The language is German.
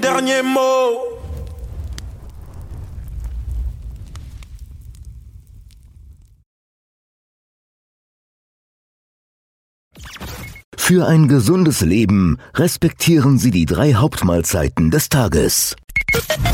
dernier mot. Für ein gesundes Leben respektieren Sie die 3 Hauptmahlzeiten des Tages.